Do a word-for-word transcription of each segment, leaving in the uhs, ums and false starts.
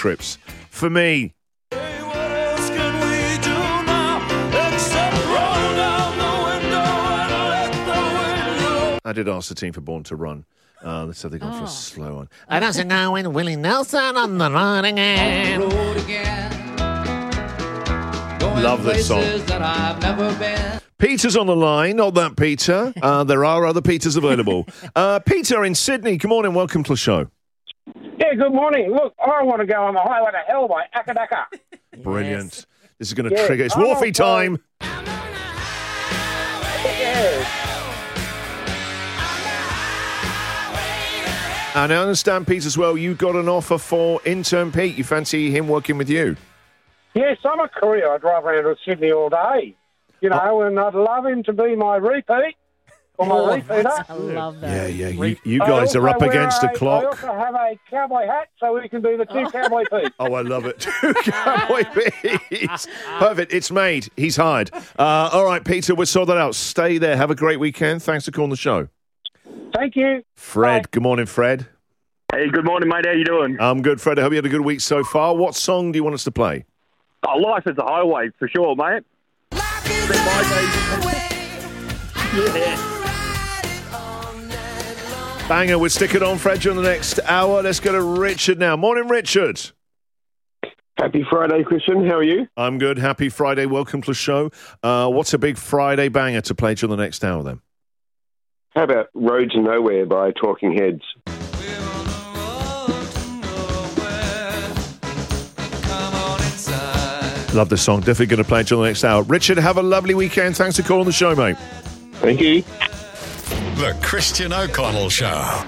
trips. For me. I did ask the team for Born to Run. Uh, so they gone oh. for a slow one. I doesn't know when Willie Nelson on the run again. Love this song. That I've never been. Peter's on the line. Not that Peter. Uh, there are other Peters available. Uh, Peter in Sydney. Good morning. Welcome to the show. Yeah, good morning. Look, I want to go on the highway to hell by Akadaka. Brilliant. Yes. This is going to yeah. trigger. It's Wharfie time. Yeah. And I understand, Pete, as well, you got an offer for intern Pete. You fancy him working with you? Yes, I'm a courier. I drive around to Sydney all day, you know, oh. and I'd love him to be my repeat. Or my oh, repeater. I love that. Yeah, yeah, you, you guys are up against a, the clock. I also have a cowboy hat, so we can do the two oh. cowboy Pete's. Oh, I love it. Two cowboy Pete's. Perfect. It's made. He's hired. Uh, all right, Peter, we'll sort that out. Stay there. Have a great weekend. Thanks for calling the show. Thank you. Fred. Bye. Good morning, Fred. Hey, good morning, mate. How you doing? I'm good, Fred. I hope you had a good week so far. What song do you want us to play? Oh, Life is a Highway, for sure, mate. Life is a highway. Yeah. Banger. We'll stick it on, Fred, during the next hour. Let's go to Richard now. Morning, Richard. Happy Friday, Christian. How are you? I'm good. Happy Friday. Welcome to the show. Uh, what's a big Friday banger to play during the next hour, then? How about Road to Nowhere by Talking Heads? Love this song. Definitely going to play it during the next hour. Richard, have a lovely weekend. Thanks for calling the show, mate. Thank you. The Christian O'Connell Show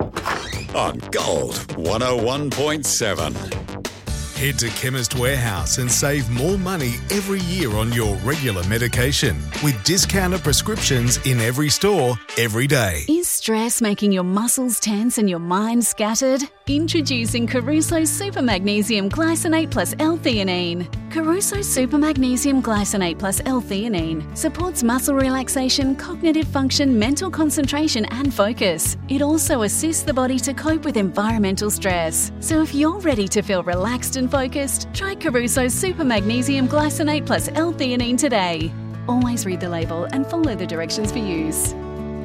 on Gold one oh one point seven. Head to Chemist Warehouse and save more money every year on your regular medication with discounted prescriptions in every store, every day. Is stress making your muscles tense and your mind scattered? Introducing Caruso Super Magnesium Glycinate plus L-theanine. Caruso Super Magnesium Glycinate plus L-theanine supports muscle relaxation, cognitive function, mental concentration and focus. It also assists the body to cope with environmental stress. So if you're ready to feel relaxed and focused, try Caruso Super Magnesium Glycinate plus L-theanine today. Always read the label and follow the directions for use.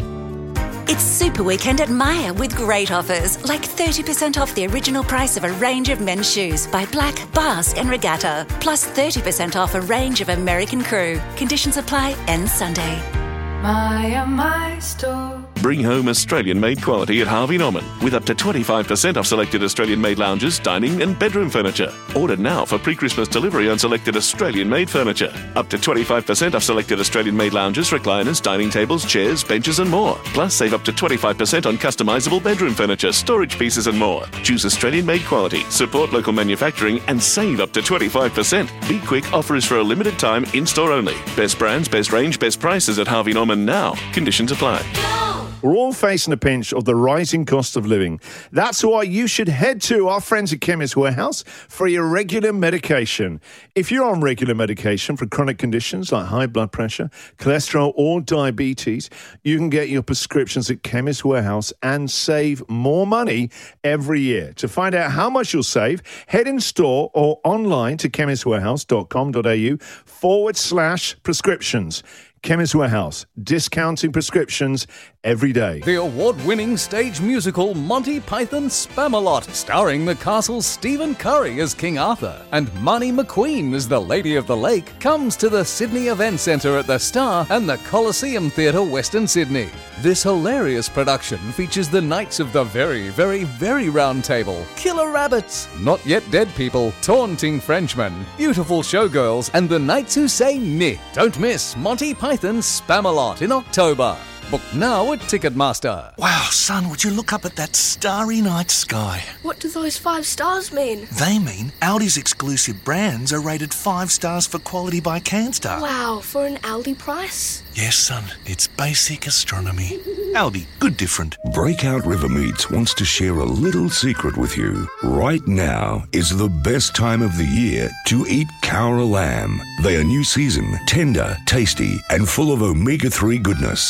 It's Super Weekend at Myer with great offers, like thirty percent off the original price of a range of men's shoes by Black, Basque and Regatta, plus thirty percent off a range of American Crew. Conditions apply, ends Sunday. Myer, my store. Bring home Australian-made quality at Harvey Norman with up to twenty-five percent off selected Australian-made lounges, dining and bedroom furniture. Order now for pre-Christmas delivery on selected Australian-made furniture. Up to twenty-five percent off selected Australian-made lounges, recliners, dining tables, chairs, benches and more. Plus, save up to twenty-five percent on customisable bedroom furniture, storage pieces and more. Choose Australian-made quality, support local manufacturing and save up to twenty-five percent. Be quick, offer is for a limited time, in-store only. Best brands, best range, best prices at Harvey Norman now. Conditions apply. We're all facing a pinch of the rising cost of living. That's why you should head to our friends at Chemist Warehouse for your regular medication. If you're on regular medication for chronic conditions like high blood pressure, cholesterol or diabetes, you can get your prescriptions at Chemist Warehouse and save more money every year. To find out how much you'll save, head in store or online to chemistwarehouse.com.au forward slash prescriptions. Chemist Warehouse, discounting prescriptions every day. The award-winning stage musical Monty Python Spamalot, starring the castle's Stephen Curry as King Arthur and Marnie McQueen as the Lady of the Lake, comes to the Sydney Event Centre at the Star and the Coliseum Theatre, Western Sydney. This hilarious production features the Knights of the Very, Very, Very Round Table, Killer Rabbits, Not Yet Dead People, Taunting Frenchmen, Beautiful Showgirls, and the Knights Who Say Nit. Don't miss Monty Python Spamalot in October. Book now at Ticketmaster. Wow, son, would you look up at that starry night sky? What do those five stars mean? They mean Aldi's exclusive brands are rated five stars for quality by CanStar. Wow, for an Aldi price? Yes, son, it's basic astronomy. Aldi, good different. Breakout River Meats wants to share a little secret with you. Right now is the best time of the year to eat Cowra lamb. They are new season, tender, tasty, and full of omega three goodness. From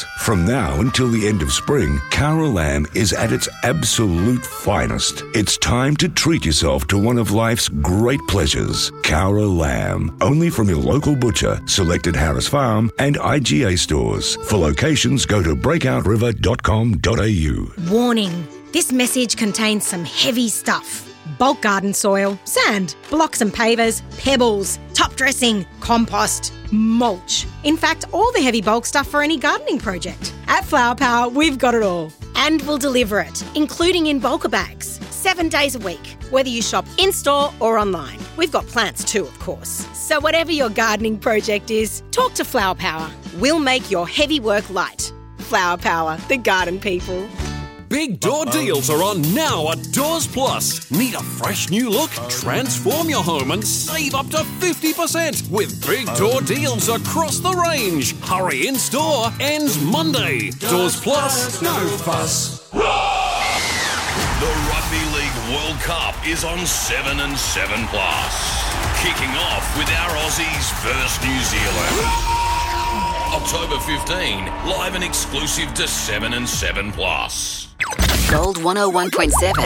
now until the end of spring, Cara Lamb is at its absolute finest. It's time to treat yourself to one of life's great pleasures. Cara Lamb, only from your local butcher, selected Harris Farm and I G A stores. For locations, go to breakout river dot com dot a u. Warning, this message contains some heavy stuff. Bulk garden soil, sand, blocks and pavers, pebbles, top dressing, compost, mulch. In fact, all the heavy bulk stuff for any gardening project. At Flower Power, we've got it all. And we'll deliver it, including in bulker bags, seven days a week, whether you shop in-store or online. We've got plants too, of course. So whatever your gardening project is, talk to Flower Power. We'll make your heavy work light. Flower Power, the garden people. Big door deals are on now at Doors Plus. Need a fresh new look? Transform your home and save up to fifty percent with big door deals across the range. Hurry in store, ends Monday. Doors Plus, no fuss. The Rugby League World Cup is on seven and seven plus. Kicking off with our Aussies versus New Zealand. October fifteenth, live and exclusive to seven and seven plus. Gold one oh one point seven.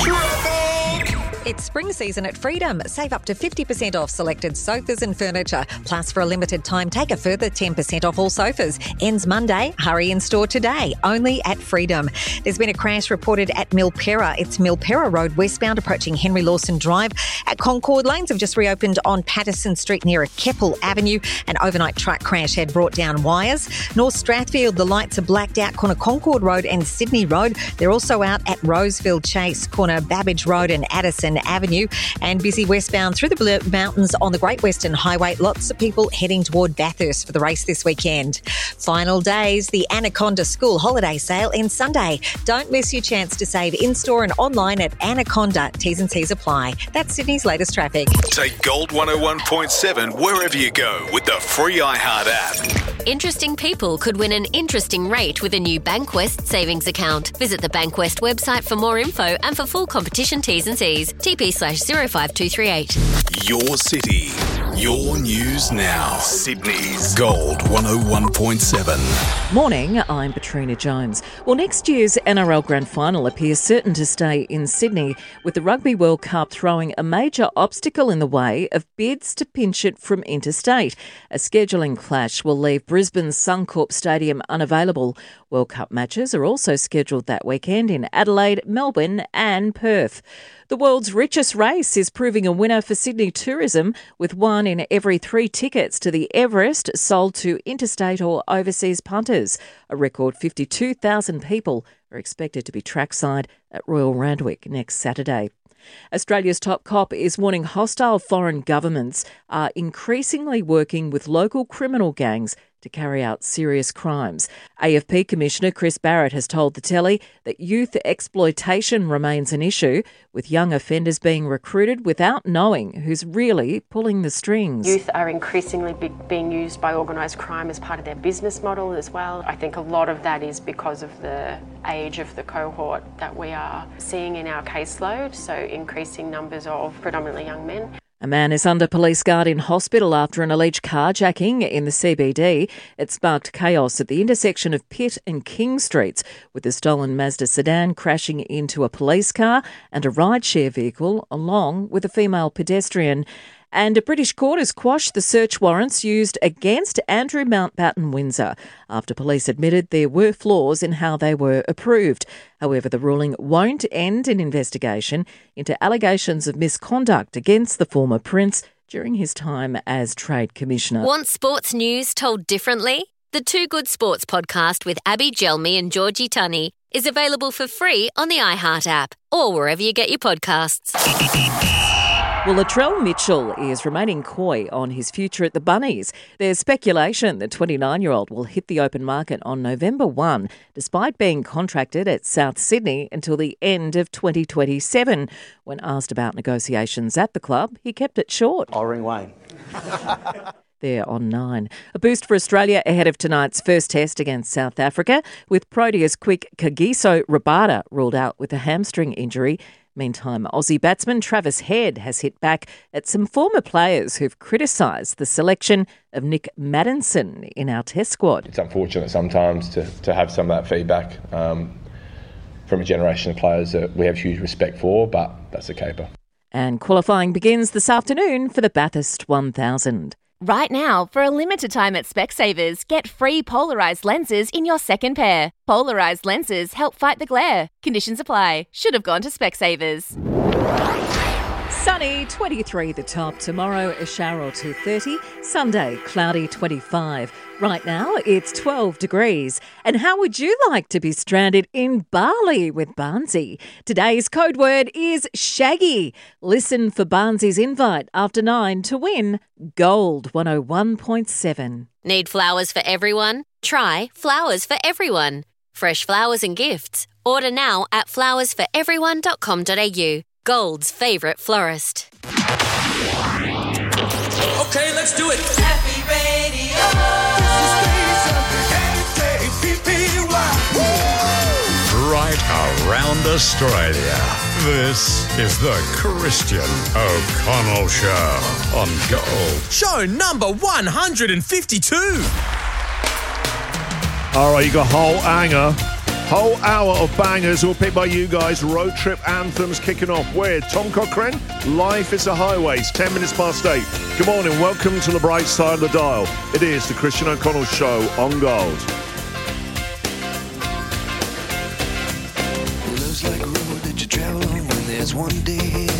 It's spring season at Freedom. Save up to fifty percent off selected sofas and furniture. Plus, for a limited time, take a further ten percent off all sofas. Ends Monday. Hurry in store today. Only at Freedom. There's been a crash reported at Milperra. It's Milperra Road westbound approaching Henry Lawson Drive. At Concord, lanes have just reopened on Patterson Street near Keppel Avenue. An overnight truck crash had brought down wires. North Strathfield, the lights are blacked out corner Concord Road and Sydney Road. They're also out at Roseville Chase, corner Babbage Road and Addison Avenue, and busy westbound through the Blue Mountains on the Great Western Highway. Lots of people heading toward Bathurst for the race this weekend. Final days, the Anaconda School Holiday Sale ends Sunday. Don't miss your chance to save in-store and online at Anaconda. T's and C's apply. That's Sydney's latest traffic. Take Gold one oh one point seven wherever you go with the free iHeart app. Interesting people could win an interesting rate with a new Bankwest savings account. Visit the Bankwest website for more info and for full competition T's and C's. T P slash zero five two three eight. Your city, your news now. Sydney's Gold one oh one point seven. Morning, I'm Patrina Jones. Well, next year's N R L Grand Final appears certain to stay in Sydney, with the Rugby World Cup throwing a major obstacle in the way of bids to pinch it from interstate. A scheduling clash will leave Brisbane's Suncorp Stadium unavailable. World Cup matches are also scheduled that weekend in Adelaide, Melbourne and Perth. The world's richest race is proving a winner for Sydney tourism, with one in every three tickets to the Everest sold to interstate or overseas punters. A record fifty-two thousand people are expected to be trackside at Royal Randwick next Saturday. Australia's top cop is warning hostile foreign governments are increasingly working with local criminal gangs to carry out serious crimes. A F P Commissioner Chris Barrett has told the telly that youth exploitation remains an issue, with young offenders being recruited without knowing who's really pulling the strings. Youth are increasingly be- being used by organised crime as part of their business model as well. I think a lot of that is because of the age of the cohort that we are seeing in our caseload, so increasing numbers of predominantly young men. A man is under police guard in hospital after an alleged carjacking in the C B D. It sparked chaos at the intersection of Pitt and King Streets, with the stolen Mazda sedan crashing into a police car and a rideshare vehicle, along with a female pedestrian. And a British court has quashed the search warrants used against Andrew Mountbatten Windsor after police admitted there were flaws in how they were approved. However, the ruling won't end an investigation into allegations of misconduct against the former prince during his time as Trade Commissioner. Want sports news told differently? The Two Good Sports podcast with Abby Gelmi and Georgie Tunney is available for free on the iHeart app or wherever you get your podcasts. Well, Latrell Mitchell is remaining coy on his future at the Bunnies. There's speculation the twenty-nine-year-old will hit the open market on November first, despite being contracted at South Sydney until the end of twenty twenty-seven. When asked about negotiations at the club, he kept it short. I'll ring Wayne. There on nine. A boost for Australia ahead of tonight's first test against South Africa, with Proteas quick Kagiso Rabada ruled out with a hamstring injury. Meantime, Aussie batsman Travis Head has hit back at some former players who've criticised the selection of Nick Maddinson in our Test squad. It's unfortunate sometimes to, to have some of that feedback um, from a generation of players that we have huge respect for, but that's a caper. And qualifying begins this afternoon for the Bathurst one thousand. Right now, for a limited time at Specsavers, get free polarised lenses in your second pair. Polarised lenses help fight the glare. Conditions apply. Should have gone to Specsavers. Sunny, twenty-three the top. Tomorrow, a shower or two thirty. Sunday, cloudy, twenty-five. Right now, it's twelve degrees. And how would you like to be stranded in Bali with Barnsey? Today's code word is Shaggy. Listen for Barnsey's invite after nine to win Gold one oh one point seven. Need flowers for everyone? Try Flowers for Everyone. Fresh flowers and gifts. Order now at flowers for everyone dot com dot a u. Gold's favourite florist. Okay, let's do it. Happy Radio. Right around Australia. This is the Christian O'Connell Show on Gold. Show number one hundred fifty-two. All right, you got whole hanger. Whole hour of bangers all picked by you guys. Road trip anthems kicking off with Tom Cochrane. Life is a highway. It's ten minutes past eight. Good morning. Welcome to the bright side of the dial. It is the Christian O'Connell Show on Gold. Love's like a road that you travel on when there's one day